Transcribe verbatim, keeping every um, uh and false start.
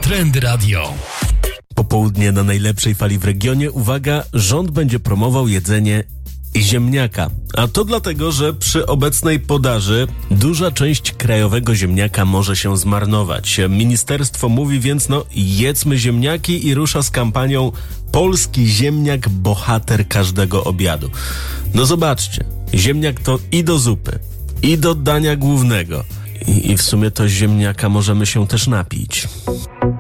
Trend Radio. Popołudnie na najlepszej fali w regionie. Uwaga, rząd będzie promował jedzenie ziemniaka. A to dlatego, że przy obecnej podaży duża część krajowego ziemniaka może się zmarnować. Ministerstwo mówi więc, no jedzmy ziemniaki i rusza z kampanią Polski ziemniak, bohater każdego obiadu. No zobaczcie, ziemniak to i do zupy, i do dania głównego. I, i w sumie to ziemniaka możemy się też napić.